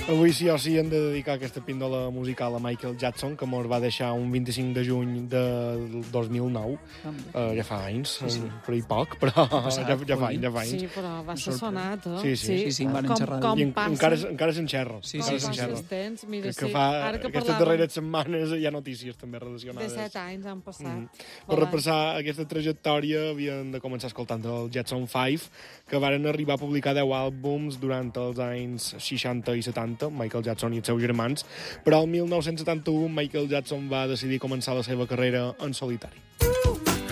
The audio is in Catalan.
Avui sí o sí hem de dedicar aquesta píndola musical a Michael Jackson, que mos va deixar un 25 de juny del 2009. Ja fa anys, per ahir poc, però ja fa anys. Sí, però va ser sonat, Sí, van enxerrar. I encara s'enxerra. Sí. Que fa aquestes darreres setmanes hi ha notícies també relacionades. De 7 anys han passat. Per repassar aquesta trajectòria havíem de començar escoltant el Jackson 5, que varen arribar a publicar 10 àlbums durant els anys 60 i 70, Michael Jackson i els seus germans, però el 1971 Michael Jackson va decidir començar la seva carrera en solitari.